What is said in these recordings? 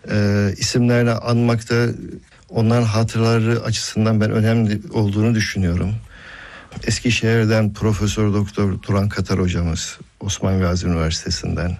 İsimlerini anmakta onların hatıraları açısından ben önemli olduğunu düşünüyorum. Eskişehir'den Profesör Doktor Turan Katar hocamız, Osman Gazi Üniversitesi'nden,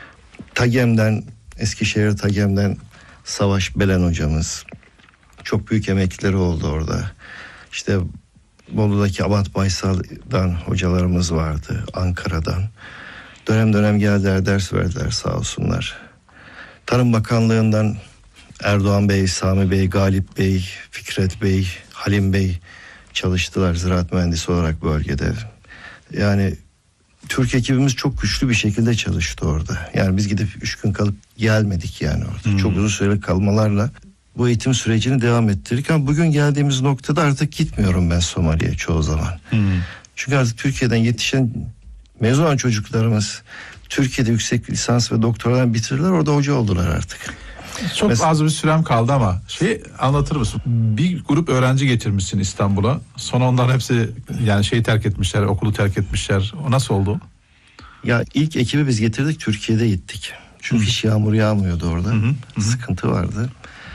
Eskişehir TAGEM'den Savaş Belen hocamız, çok büyük emekleri oldu orada. İşte Bolu'daki Abant Baysal'dan hocalarımız vardı, Ankara'dan. Dönem dönem geldiler, ders verdiler sağ olsunlar. Tarım Bakanlığı'ndan Erdoğan Bey, Sami Bey, Galip Bey, Fikret Bey, Halim Bey çalıştılar ziraat mühendisi olarak bölgede. Yani Türk ekibimiz çok güçlü bir şekilde çalıştı orada. Yani biz gidip 3 gün kalıp gelmedik yani orada. Çok uzun süre kalmalarla bu eğitim sürecini devam ettirdik. Ama bugün geldiğimiz noktada artık gitmiyorum ben Somali'ye çoğu zaman. Çünkü artık Türkiye'den yetişen mezun olan çocuklarımız Türkiye'de yüksek lisans ve doktoradan bitirdiler, orada hoca oldular artık. Çok az bir sürem kaldı ama anlatır mısın? Bir grup öğrenci getirmişsin İstanbul'a. Sonra onların hepsi yani terk etmişler, okulu terk etmişler. O nasıl oldu? Ya ilk ekibi biz getirdik, Türkiye'de gittik. Çünkü hiç yağmur yağmıyordu orada. Sıkıntı vardı.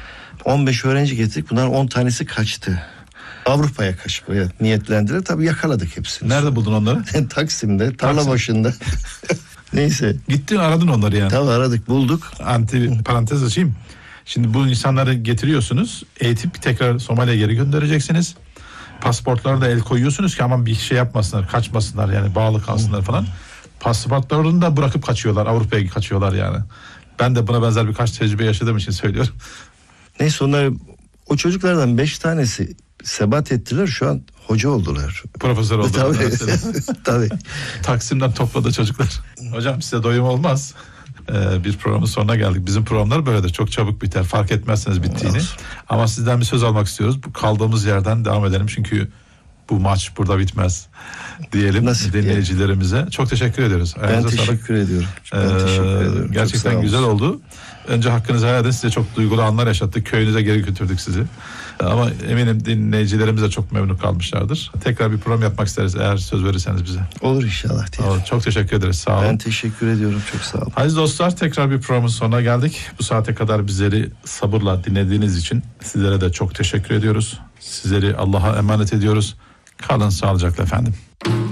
15 öğrenci getirdik. Bunların 10 tanesi kaçtı. Avrupa'ya kaçmaya niyetlendiler. Tabii yakaladık hepsini. Nerede buldun onları? Taksim'de, tarla başında. Neyse. Gittin aradın onları yani. Tabii aradık, bulduk. Parantez açayım. Şimdi bu insanları getiriyorsunuz. Eğitip tekrar Somali'ye geri göndereceksiniz. Pasaportlara da el koyuyorsunuz ki aman bir şey yapmasınlar, kaçmasınlar yani, bağlı kalsınlar falan. Pasaportlarını da bırakıp kaçıyorlar. Avrupa'ya kaçıyorlar yani. Ben de buna benzer birkaç tecrübe yaşadığım için söylüyorum. Neyse o çocuklardan 5 tanesi sebat ettiler, şu an hoca oldular. Profesör oldular. Tabii. Taksim'den topladı çocuklar. Hocam size doyum olmaz. Bir programın sonuna geldik. Bizim programlar böyledir. Çok çabuk biter. Fark etmezseniz bittiğini. Ama sizden bir söz almak istiyoruz. Bu kaldığımız yerden devam edelim. Çünkü bu maç burada bitmez diyelim dinleyicilerimize. Çok teşekkür ediyoruz. Ben teşekkür ediyorum. Teşekkür ediyorum. Gerçekten güzel oldu. Önce hakkınızı helal edin. Size çok duygulu anlar yaşattık. Köyünüze geri götürdük sizi. Ama eminim dinleyicilerimiz de çok memnun kalmışlardır. Tekrar bir program yapmak isteriz eğer söz verirseniz bize. Olur inşallah. Olur, çok teşekkür ederiz. Sağ olun. Ben teşekkür ediyorum. Çok sağ olun. Aziz dostlar, tekrar bir programın sonuna geldik. Bu saate kadar bizleri sabırla dinlediğiniz için sizlere de çok teşekkür ediyoruz. Sizleri Allah'a emanet ediyoruz. Kalın sağlıcakla efendim.